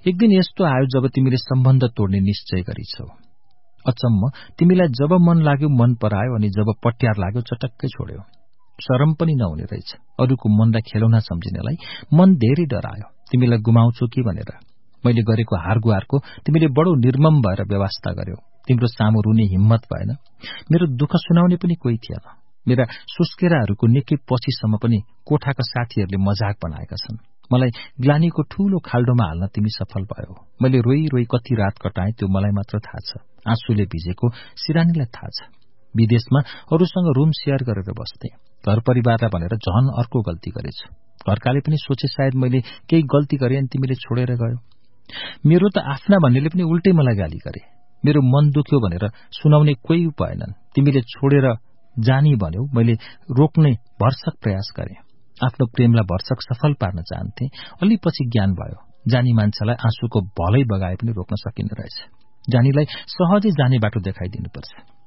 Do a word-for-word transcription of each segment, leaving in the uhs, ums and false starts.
एक दिन यस्तो आयो जब तिमीले सम्बन्ध तोड्ने निश्चय गरिछौ। अचम्म, तिमीलाई जब मन लाग्यो मन परायो, अनि जब पट्यार लाग्यो चटक्कै छोड्यो। शरम पनि नहुने रहेछ। अरूको मनलाई खेलौना सम्झिनेलाई मन धेरै डरायो, तिमीलाई गुमाउँछु कि भनेर। मैले गरेको हारगुहारको तिमीले बडो निर्मम भएर व्यवस्था गर्यौ। तिम्रो सामु रुने हिम्मत भएन। मेरो दुःख सुनाउने पनि कोही थिएन। मेरा सुस्केराहरूको निकै पछिसम्म पनि कोठाका साथीहरूले मजाक बनाएका छन्। मलाई ग्लानीको ठूलो खाल्डोमा हाल्न तिमी सफल भयौ। मैले रोई रोई कति रात कटाएँ त्यो मलाई मात्र थाहा छ। आँसुले भिजेको सिरानीलाई थाहा छ। विदेशमा अरूसँग रूम शेयर गरेर बस्थे। घर परिवारलाई भनेर झन अर्को गल्ती गरेछु। घरकाले पनि सोचे सायद मैले केही गल्ती गरेँ अनि तिमीले छोडेर गयो। मेरो त आफ्ना भन्नेले पनि उल्टै मलाई गाली गरे। मेरो मन दुख्यो भनेर सुनाउने कोही भएनन्। तिमीले छोडेर जानी भन्यौ, मैले रोक्ने भरसक प्रयास गरेँ। आफ्नो प्रेमलाई भरसक सफल पार्न चाहन्थे। अलि पछि ज्ञान भयो, जानी मान्छेलाई आँसुको भलै बगाए पनि रोक्न सकिन्न रहेछ। जानीलाई सहजै जाने बाटो देखाइदिनुपर्छ।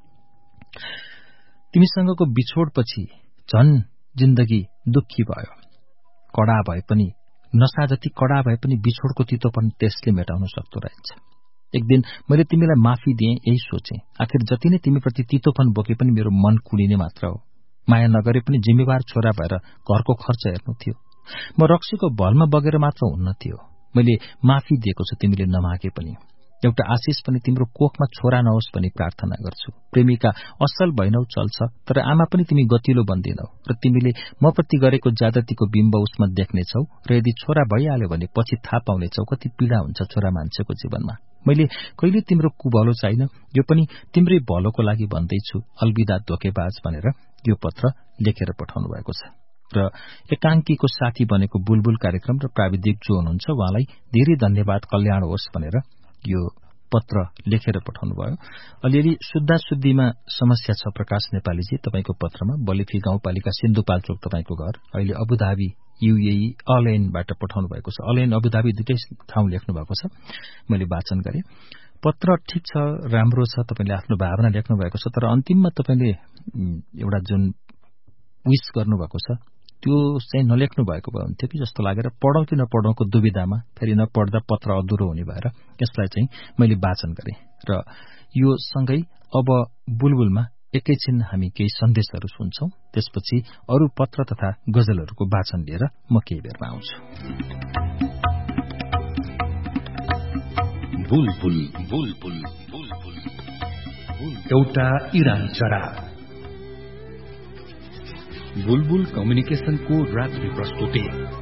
तिमीसँगको बिछोडपछि झन जिन्दगी दुःखी भयो। कडा भए पनि, नशा जति कडा भए पनि बिछोडको तितोपन त्यसले मेटाउन सक्दो रहेछ। एक दिन मैले तिमीलाई माफी दिएँ, यही सोचेँ। आखिर जति नै तिमीप्रति तितोपन बोके पनि मेरो मन कुडिने मात्र हो। माया नगरे पनि जिम्मेवार छोरा भएर घरको खर्च हेर्नु थियो। म रक्सीको भलमा बगेर मात्र हुन्न थियो। मैले माफी दिएको छु तिमीले नमागे पनि। एउटा आशिष पनि तिम्रो कोखमा छोरा नहोस् भनी प्रार्थना गर्छु। प्रेमिका असल भइनौ चल्छ, तर आमा पनि तिमी गतिलो बन्दिनौ र तिमीले म प्रति गरेको ज्यादतीको बिम्ब उसमा देख्नेछौ र यदि छोरा भइहाल्यो भने पछि थाहा पाउनेछौ कति पीडा हुन्छ छोरा मान्छेको जीवनमा। मैले कहिले तिम्रो कुभलो चाहिन, यो पनि तिम्रै भलोको लागि भन्दैछु। अलविदा धोकेबाज भनेर यो पत्र लेखेर पठाउनु भएको छ। र एकांकीको साथी बनेको बुलबुल कार्यक्रम र प्राविधिक जो हुनुहुन्छ उहाँलाई धेरै धन्यवाद, कल्याण होस् भनेर यो पत्र लेखेर पठाउनु भयो। अलिअलि शुद्धा शुद्धिमा समस्या छ प्रकाश नेपालीजी तपाईको पत्रमा। बलिफी गाउँपालिका सिन्धुपाल्चोक तपाईको घर। अहिले अबुधाबी युएई अलेनबाट पठाउनु भएको छ। अलेन अबुधाबी दुईटै ठाउँ लेख्नु भएको छ। मैले वाचन गरेँ। पत्र ठिक छ, राम्रो छ, तपाईले आफ्नो भावना लेख्नु भएको छ, तर अन्तिममा तपाईले एउटा जुन विश गर्नुभएको छ त्यो चाहिँ नलेख्नु भएको भए हुन्थ्यो कि जस्तो लागेर पढौँ कि नपढौँको दुविधामा फेरि नपढ्दा पत्र अधुरो हुने भएर यसलाई चाहिँ मैले वाचन गरेँ। र यो सँगै अब बुलबुलमा एकैछिन हामी केही सन्देशहरू सुन्छौं, त्यसपछि अरू पत्र तथा गजलहरूको वाचन लिएर म केही बेरमा आउँछु। बुलबुल बुलबुल बुलबुल एउटा इरान चरा। बुलबुल कम्युनिकेशनको रात्रि प्रस्तुति।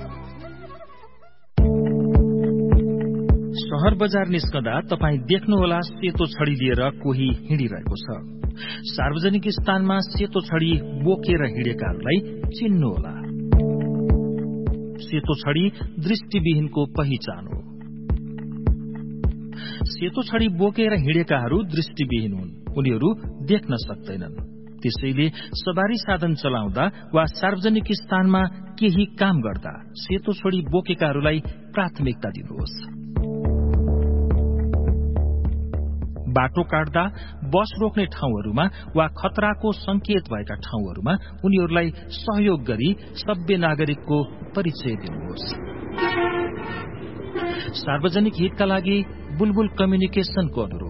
शहर बजार निस्कदा तपाई देख्नुहोला सेतो छडी लिएर कोही हिँडिरहेको छ। सार्वजनिक स्थानमा सेतो छडी बोकेर हिँडेकाहरूलाई चिन्नुहोला। सेतो छडी दृष्टिविहीनको पहिचान हो। सेतो छडी बोकेर हिँडेकाहरू दृष्टिविहीन हुन्, उनीहरू देख्न सक्दैनन्। त्यसैले सवारी साधन चलाउँदा वा सार्वजनिक स्थानमा केही काम गर्दा सेतो छडी बोकेकाहरूलाई प्राथमिकता दिनुहोस्। बाटो काट्दा, बस रोक्ने ठाउँहरूमा वा खतराको संकेत भएका ठाउँहरूमा उनीहरूलाई सहयोग गरी सभ्य नागरिकको परिचय दिनुहोस्। सार्वजनिक हितका लागि बुलबुल कम्युनिकेशनको अनुरोध।